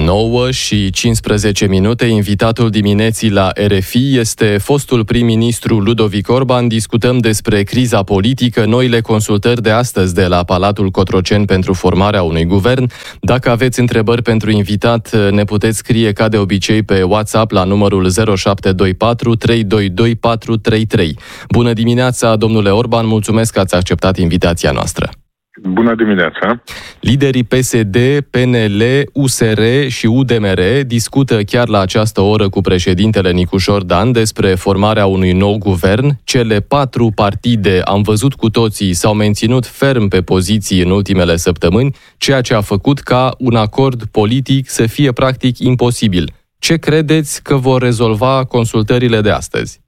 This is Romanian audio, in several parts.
9:15. Invitatul dimineții la RFI este fostul prim-ministru Ludovic Orban. Discutăm despre criza politică, noile consultări de astăzi de la Palatul Cotroceni pentru formarea unui guvern. Dacă aveți întrebări pentru invitat, ne puteți scrie ca de obicei pe WhatsApp la numărul 0724 322 433. Bună dimineața, domnule Orban, mulțumesc că ați acceptat invitația noastră. Bună dimineața! Liderii PSD, PNL, USR și UDMR discută chiar la această oră cu președintele Nicușor Dan despre formarea unui nou guvern. Cele 4 partide, am văzut cu toții, s-au menținut ferm pe poziții în ultimele săptămâni, ceea ce a făcut ca un acord politic să fie practic imposibil. Ce credeți că vor rezolva consultările de astăzi?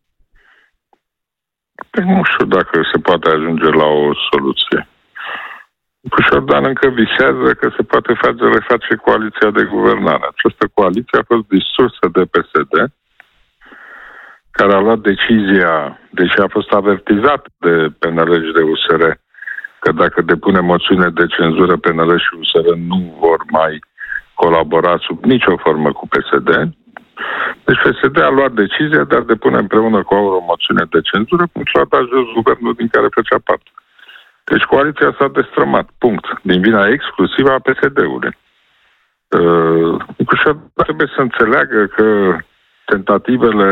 Nu știu dacă se poate ajunge la o soluție. Nicușor Dan încă visează că se poate reface coaliția de guvernare. Această coaliție a fost distrusă de PSD, care a luat decizia, deși a fost avertizat de PNL și de USR, că dacă depune moțiune de cenzură, PNL și USR nu vor mai colabora sub nicio formă cu PSD. Deci PSD a luat decizia de a depune împreună cu o moțiune de cenzură pentru a da jos guvernul din care făcea parte. Deci coaliția s-a destrămat, punct, din vina exclusivă a PSD-ului. Nicușor trebuie să înțeleagă că tentativele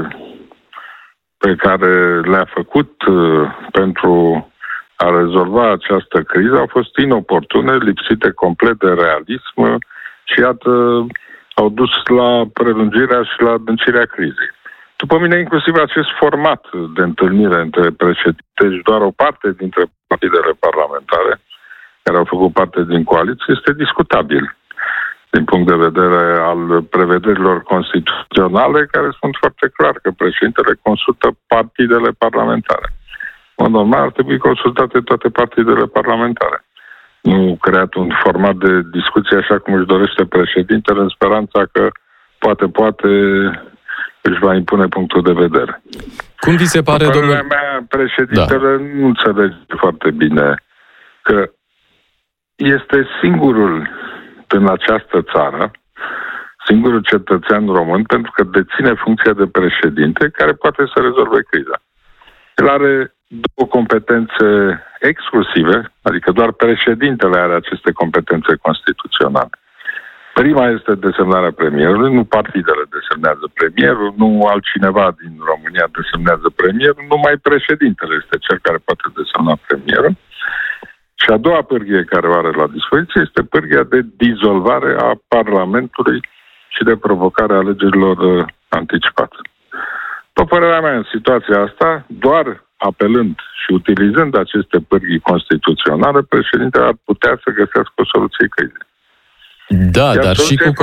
pe care le-a făcut pentru a rezolva această criză au fost inoportune, lipsite complet de realism și iată au dus la prelungirea și la adâncirea crizei. După mine, inclusiv acest format de întâlnire între președinte și doar o parte dintre partidele parlamentare care au făcut parte din coaliție este discutabil din punct de vedere al prevederilor constituționale care sunt foarte clar că președintele consultă partidele parlamentare. În normal ar trebui consultate toate partidele parlamentare. Nu creat un format de discuție așa cum își dorește președintele în speranța că poate își va impune punctul de vedere. Cum vi se pare, domnule? Mea, președintele nu înțelege foarte bine că este singurul în această țară, singurul cetățean român, pentru că deține funcția de președinte, care poate să rezolve criza. El are 2 competențe exclusive, adică doar președintele are aceste competențe constituționale. Prima este desemnarea premierului, nu partidele desemnează premierul, nu altcineva din România desemnează premierul, numai președintele este cel care poate desemna premierul. Și a doua pârghie care o are la dispoziție este pârghia de dizolvare a Parlamentului și de provocare a alegerilor anticipate. După părerea mea, în situația asta, doar apelând și utilizând aceste pârghii constituționale, președintele ar putea să găsească o soluție crizei. Da, dar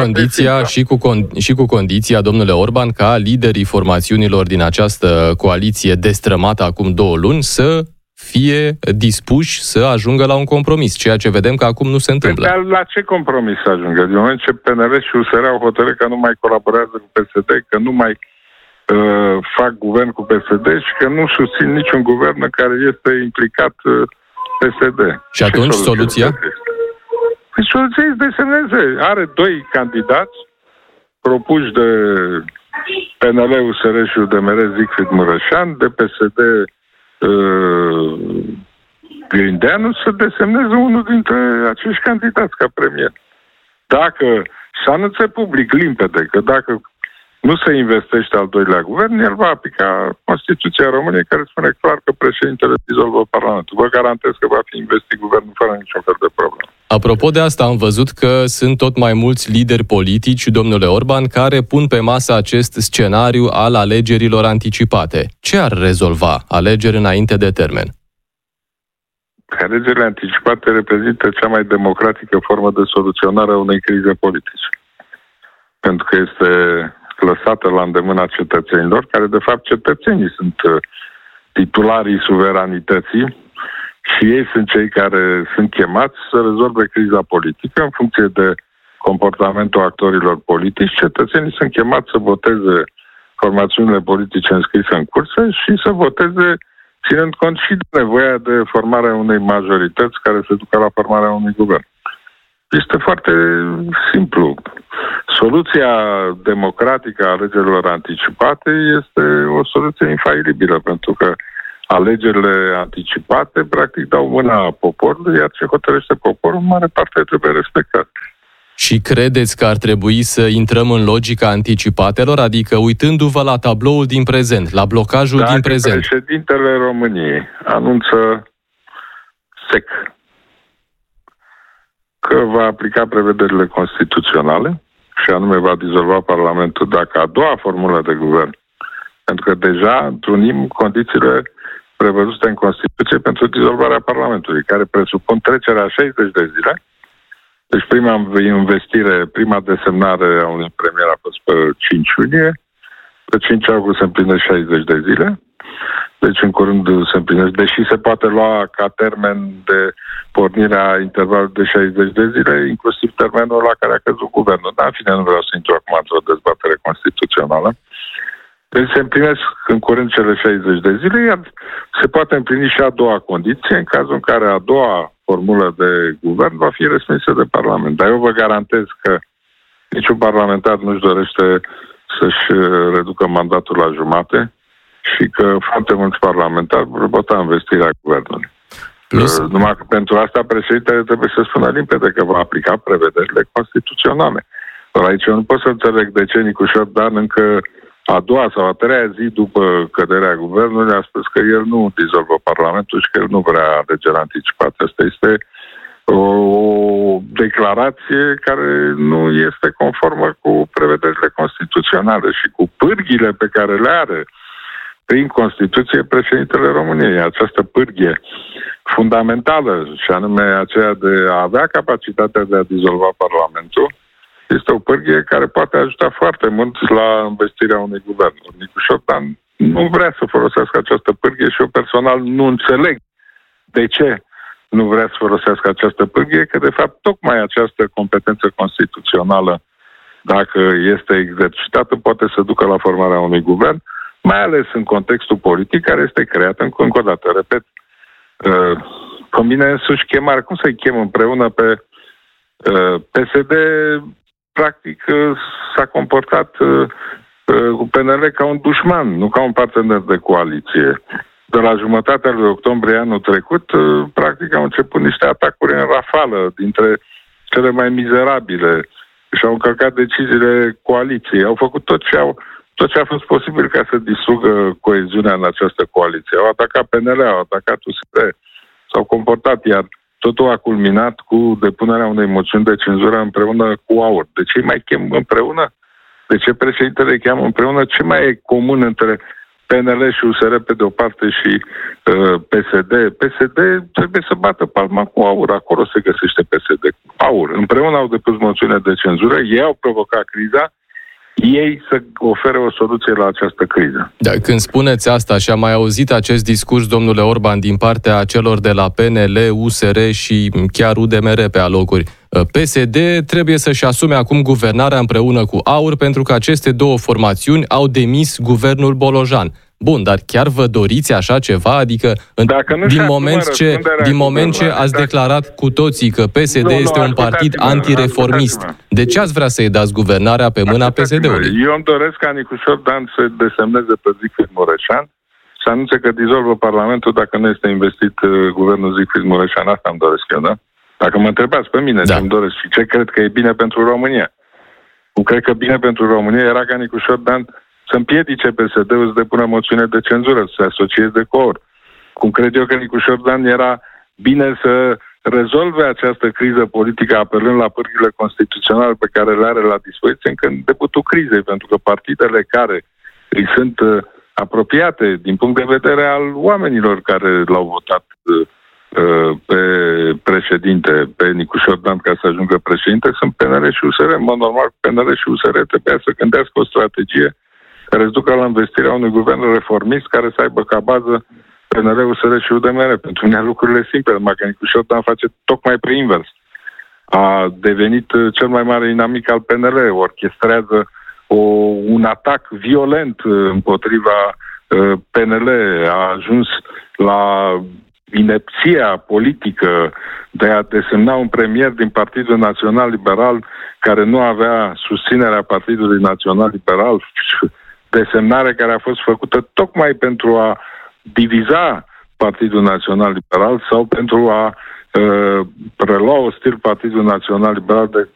și cu condiția, domnule Orban, ca liderii formațiunilor din această coaliție destrămată acum 2 luni să fie dispuși să ajungă la un compromis, ceea ce vedem că acum nu se întâmplă. Dar la ce compromis să ajungă? Din moment ce PNL și USR au hotărât că nu mai colaborează cu PSD, că nu mai fac guvern cu PSD și că nu susțin niciun guvern în care este implicat PSD. Și atunci soluția? Soluția este desemneze. Are 2 candidați propuși de PNL, USR și UDMR, Siegfried Mureșan, de PSD Grindeanu, să desemneze unul dintre acești candidați ca premier. Dacă se anunță public limpede că dacă nu se investește al 2-lea guvern, el va aplica Constituția României care spune clar că președintele dizolvă Parlamentul. Vă garantez că va fi investit guvernul fără niciun fel de problemă. Apropo de asta, am văzut că sunt tot mai mulți lideri politici, domnule Orban, care pun pe masă acest scenariu al alegerilor anticipate. Ce ar rezolva alegeri înainte de termen? Alegerile anticipate reprezintă cea mai democratică formă de soluționare a unei crize politice. Pentru că este lăsată la îndemâna cetățenilor, care de fapt cetățenii sunt titularii suveranității și ei sunt cei care sunt chemați să rezolve criza politică în funcție de comportamentul actorilor politici. Cetățenii sunt chemați să voteze formațiunile politice înscrise în cursă și să voteze ținând cont și de nevoia de formarea unei majorități care se ducă la formarea unui guvern. Este foarte simplu. soluția democratică a alegerilor anticipate este o soluție infailibilă, pentru că alegerile anticipate practic dau mâna poporului, iar ce hotărăște poporul, în mare parte trebuie respectat. Și credeți că ar trebui să intrăm în logica anticipatelor, adică uitându-vă la tabloul din prezent, la blocajul din prezent? Dacă președintele României anunță sec că va aplica prevederile constituționale și anume va dizolva Parlamentul dacă a doua formulă de guvern, pentru că deja întrunim condițiile prevăzute în Constituție pentru dizolvarea Parlamentului, care presupun trecerea 60 de zile. Deci prima investire, prima desemnare a unui premier a fost pe 5 iunie, pe 5 august se împlinesc 60 de zile, deci în curând se împlinesc, deși se poate lua ca termen de pornire a intervalului de 60 de zile, inclusiv termenul la care a căzut guvernul. Dar în fine, nu vreau să intru acum într-o dezbatere constituțională. Deci se împlinesc în curând cele 60 de zile, iar se poate împlini și a doua condiție, în cazul în care a doua formulă de guvern va fi respinsă de Parlament. Dar eu vă garantez că niciun parlamentar nu-și dorește să-și reducă mandatul la jumate și că foarte mulți parlamentari vor vota investirea guvernului. Numai că pentru asta președintele trebuie să spună limpede că va aplica prevederile constituționale. Dar aici eu nu pot să înțeleg de ce Nicu Șordan încă a doua sau a treia zi după căderea guvernului a spus că el nu dizolvă Parlamentul și că el nu vrea alegeri anticipate. Asta este o declarație care nu este conformă cu prevederile constituționale și cu pârghile pe care le are prin Constituție președintele României. Această pârghie fundamentală, și anume aceea de a avea capacitatea de a dizolva Parlamentul, este o pârghie care poate ajuta foarte mult la investirea unui guvern. Nicu Șordan nu vrea să folosească această pârghie și eu personal nu înțeleg de ce nu vrea să folosească această pârghie, că de fapt tocmai această competență constituțională, dacă este exercitată, poate să ducă la formarea unui guvern, mai ales în contextul politic care este creat încă o dată. Repet, pe mine însuși chemarea, cum să-i chem împreună pe PSD, practic s-a comportat cu PNL ca un dușman, nu ca un partener de coaliție. De la jumătatea lui octombrie anul trecut, practic au început niște atacuri în rafală dintre cele mai mizerabile și au încălcat deciziile coaliției. Au făcut tot ce a fost posibil ca să distrugă coeziunea în această coaliție. Au atacat PNL, au atacat USR, s-au comportat, iar totul a culminat cu depunerea unei moțiuni de cenzură împreună cu AUR. De ce îi mai chem împreună? De ce președintele îi cheamă împreună? Ce mai e comun între PNL și USR pe de o parte și PSD? PSD trebuie să bată palma cu AUR. Acolo se găsește PSD cu AUR. Împreună au depus moțiune de cenzură, ei au provocat criza, ei să ofere o soluție la această criză. Da, când spuneți asta și am mai auzit acest discurs, domnule Orban, din partea celor de la PNL, USR și chiar UDMR pe alocuri, PSD trebuie să-și asume acum guvernarea împreună cu AUR pentru că aceste două formațiuni au demis guvernul Bolojan. Bun, dar chiar vă doriți așa ceva? Adică din moment ce ați declarat cu toții că PSD este un partid antireformist, de ce ați vrea să-i dați guvernarea pe mâna PSD-ului? Eu îmi doresc ca Nicu Șordan să desemneze pe Siegfried Mureșan, să anunțe că dizolvă Parlamentul dacă nu este investit guvernul Siegfried Mureșan. Asta îmi doresc eu, da? Dacă mă întrebați pe mine ce îmi doresc și ce cred că e bine pentru România. Cum cred că bine pentru România era ca Nicu Șordan să împiedice PSD-ul să depună moțiune de cenzură, să se asocieze cu AUR. Cum cred eu că Nicu Șordan era bine să rezolve această criză politică apelând la pârghile constituționale pe care le are la dispoziție încă în debutul crizei, pentru că partidele care îi sunt apropiate din punct de vedere al oamenilor care l-au votat pe președinte, pe Nicu Șordan ca să ajungă președinte, sunt PNL și USR. În mod normal, PNL și USR trebuia să gândească o strategie care îți ducă la investirea unui guvern reformist care să aibă ca bază PNL, USR și UDMR. Pentru mine lucrurile simple, numai că Nicu Șordan face tocmai pe invers. A devenit cel mai mare inamic al PNL, orchestrează un atac violent împotriva PNL, a ajuns la inepția politică de a desemna un premier din Partidul Național Liberal care nu avea susținerea Partidului Național Liberal, desemnare care a fost făcută tocmai pentru a diviza Partidul Național Liberal sau pentru a prelua ostil Partidul Național Liberal de